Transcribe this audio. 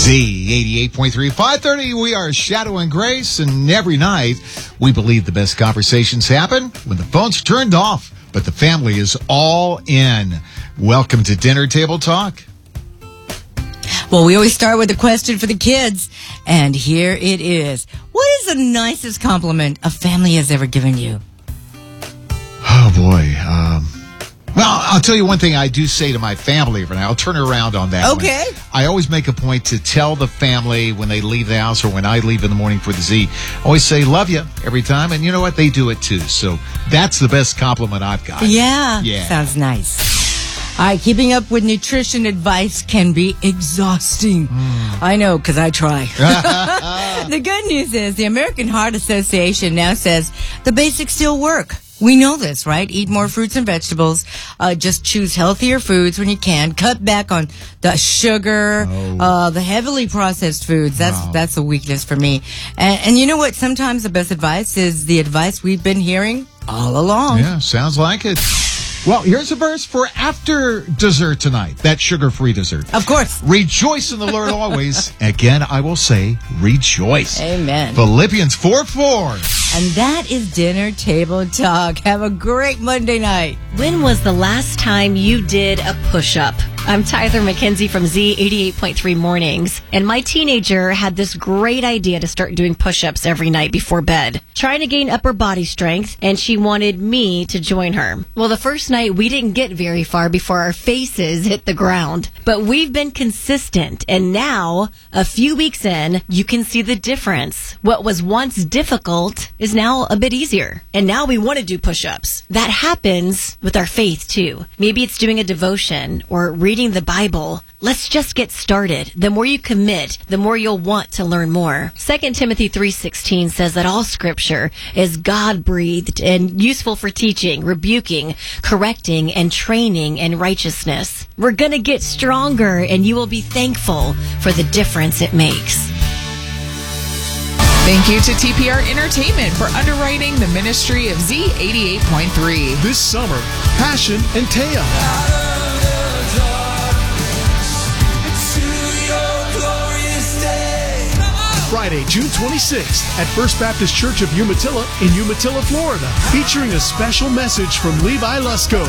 Z 88.3, 5:30. We are Shadow and Grace, and every night we believe the best conversations happen when the phones are turned off, but the family is all in. Welcome to Dinner Table Talk. Well, we always start with a question for the kids, and here it is. What is the nicest compliment a family has ever given you? Oh, boy. Well, I'll tell you one thing I do say to my family for now. I'll turn around on that Okay. one. I always make a point to tell the family when they leave the house or when I leave in the morning for the Z. I always say, love you, every time. And you know what? They do it, too. So that's the best compliment I've got. Yeah. Yeah. Sounds nice. All right, keeping up with nutrition advice can be exhausting. I know, because I try. The good news is the American Heart Association now says the basics still work. We know this, right? Eat more fruits and vegetables. Just choose healthier foods when you can. Cut back on the sugar, the heavily processed foods. That's a weakness for me. And you know what? Sometimes the best advice is the advice we've been hearing all along. Yeah, sounds like it. Well, here's a verse for after dessert tonight, that sugar-free dessert. Of course. Rejoice in the Lord always. Again, I will say, rejoice. Amen. Philippians 4:4. And that is Dinner Table Talk. Have a great Monday night. When was the last time you did a push-up? I'm Tyler McKenzie from Z 88.3 Mornings, and my teenager had this great idea to start doing push-ups every night before bed, trying to gain upper body strength, and she wanted me to join her. Well, the first night we didn't get very far before our faces hit the ground, but we've been consistent, and now, a few weeks in, you can see the difference. What was once difficult is now a bit easier, and now we want to do push-ups. That happens with our faith, too. Maybe it's doing a devotion or reading the Bible. Let's just get started. The more you commit, the more you'll want to learn more. 2 Timothy 3:16 says that all scripture is God-breathed and useful for teaching, rebuking, correcting, and training in righteousness. We're going to get stronger, and you will be thankful for the difference it makes. Thank you to TPR Entertainment for underwriting the ministry of Z 88.3. This summer, Passion and Taya. Friday, June 26th at First Baptist Church of Umatilla in Umatilla, Florida, featuring a special message from Levi Lusko.